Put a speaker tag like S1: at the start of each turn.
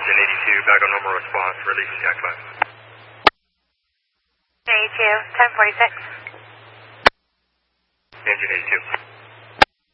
S1: Engine 82, back on normal response, release Jack 5.
S2: 82, 1046.
S1: Engine 82.